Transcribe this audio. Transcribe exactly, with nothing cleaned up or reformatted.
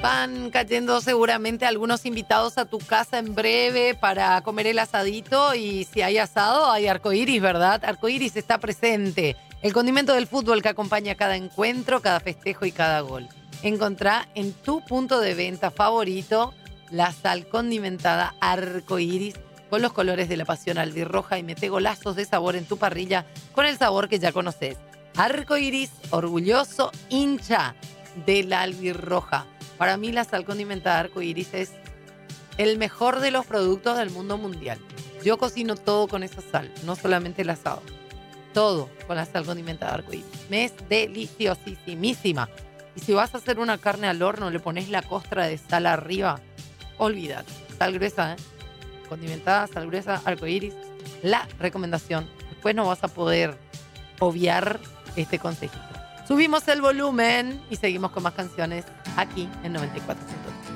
Van cayendo seguramente algunos invitados a tu casa en breve para comer el asadito y si hay asado hay arcoíris, ¿verdad? Arcoíris está presente. El condimento del fútbol que acompaña cada encuentro, cada festejo y cada gol. Encontrá en tu punto de venta favorito la sal condimentada Arcoíris con los colores de la pasión albirroja y mete golazos de sabor en tu parrilla con el sabor que ya conoces. Arcoíris, orgulloso hincha de la albirroja. Para mí la sal condimentada Arcoíris es el mejor de los productos del mundo mundial. Yo cocino todo con esa sal, no solamente el asado. Todo con la sal condimentada Arcoíris. Me es deliciosísima. Y si vas a hacer una carne al horno, le pones la costra de sal arriba, olvídate. Sal gruesa, ¿eh? Condimentada, sal gruesa, Arcoíris. La recomendación. Después no vas a poder obviar este consejito. Subimos el volumen y seguimos con más canciones aquí en noventa y cuatro punto tres.